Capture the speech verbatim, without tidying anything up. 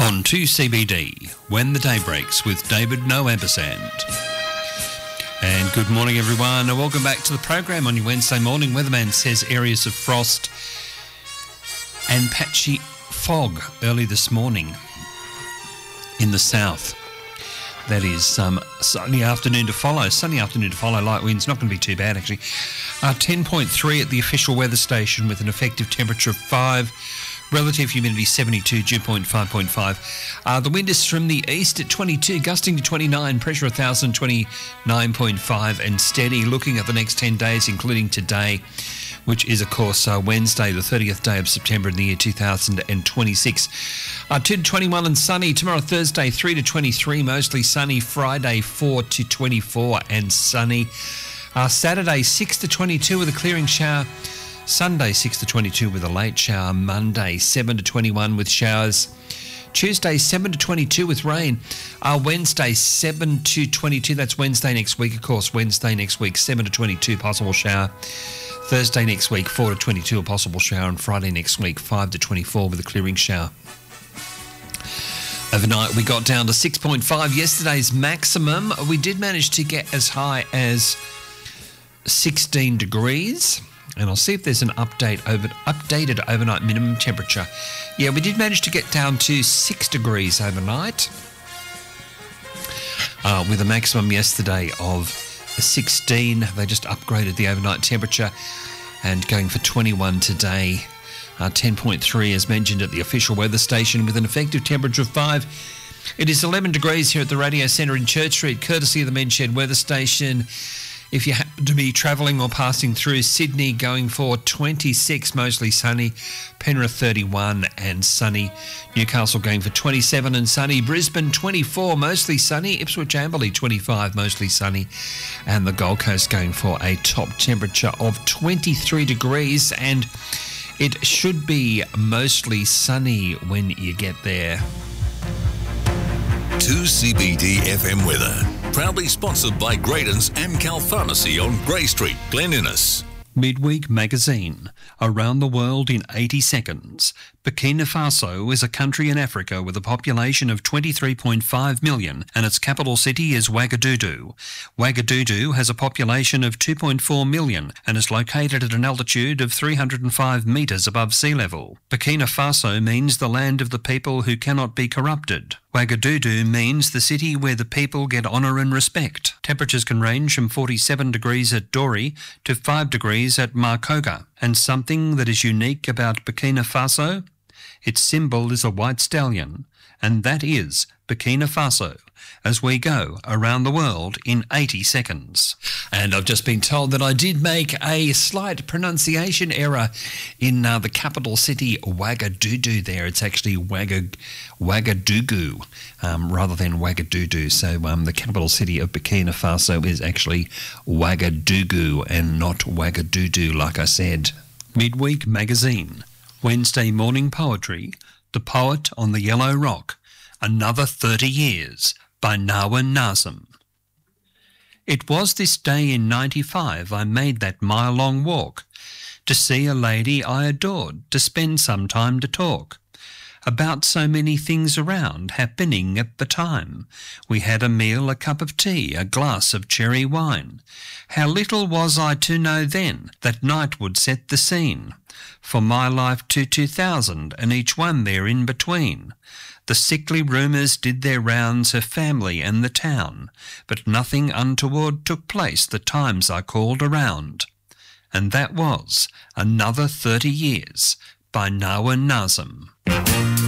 On two C B D, When the Day Breaks with David Noah-Ambasand. And good morning, everyone, and welcome back to the program on your Wednesday morning. Weatherman says areas of frost and patchy fog early this morning in the south. That is um, sunny afternoon to follow. Sunny afternoon to follow. Light winds, not going to be too bad, actually. Uh, ten point three at the official weather station with an effective temperature of five. Relative humidity seventy-two, dew point five point five. Uh, the wind is from the east at twenty-two, gusting to twenty-nine, pressure one thousand twenty-nine point five and steady. Looking at the next ten days, including today, which is, of course, uh, Wednesday, the thirtieth day of September in the year two thousand twenty-six. Uh, two to twenty-one and sunny. Tomorrow, Thursday, three to twenty-three, mostly sunny. Friday, four to twenty-four and sunny. Uh, Saturday, six to twenty-two with a clearing shower. Sunday, six to twenty-two with a late shower. Monday, seven to twenty-one with showers. Tuesday, seven to twenty-two with rain. Uh, Wednesday, seven to twenty-two. That's Wednesday next week, of course. Wednesday next week, seven to twenty-two, possible shower. Thursday next week, four to twenty-two, a possible shower. And Friday next week, five to twenty-four with a clearing shower. Overnight, we got down to six point five. Yesterday's maximum, we did manage to get as high as sixteen degrees. And I'll see if there's an update over updated overnight minimum temperature. Yeah, we did manage to get down to six degrees overnight, uh, with a maximum yesterday of sixteen. They just upgraded the overnight temperature and going for twenty-one today. Uh, ten point three as mentioned at the official weather station with an effective temperature of five. It is eleven degrees here at the Radio Centre in Church Street, courtesy of the Menchhead Weather Station. If you happen to be travelling or passing through Sydney, going for twenty-six, mostly sunny. Penrith, thirty-one and sunny. Newcastle going for twenty-seven and sunny. Brisbane, twenty-four, mostly sunny. Ipswich Amberley, twenty-five, mostly sunny. And the Gold Coast going for a top temperature of twenty-three degrees. And it should be mostly sunny when you get there. two C B D F M weather. Proudly sponsored by Graydon's Amcal Pharmacy on Grey Street, Glen Innes. Midweek Magazine. Around the world in eighty seconds. Burkina Faso is a country in Africa with a population of twenty-three point five million and its capital city is Ouagadougou. Ouagadougou has a population of two point four million and is located at an altitude of three hundred five metres above sea level. Burkina Faso means the land of the people who cannot be corrupted. Ouagadougou means the city where the people get honour and respect. Temperatures can range from forty-seven degrees at Dori to five degrees at Marcoga. And something that is unique about Burkina Faso? Its symbol is a white stallion, and that is Burkina Faso, as we go around the world in eighty seconds. And I've just been told that I did make a slight pronunciation error in uh, the capital city, Ouagadougou there. It's actually Ouagag- Ouagadougou um, rather than Ouagadougou. So um, the capital city of Burkina Faso is actually Ouagadougou and not Ouagadougou, like I said. Midweek Magazine. Wednesday morning poetry. The Poet on the Yellow Rock. Another thirty years by Nawin Nazim. It was this day in ninety-five I made that mile-long walk to see a lady I adored, to spend some time to talk about so many things around happening at the time. We had a meal, a cup of tea, a glass of cherry wine. How little was I to know then that night would set the scene for my life to two thousand and each one there in between. The sickly rumours did their rounds, her family and the town, but nothing untoward took place the times I called around. And that was Another thirty years by Nawin Nazim.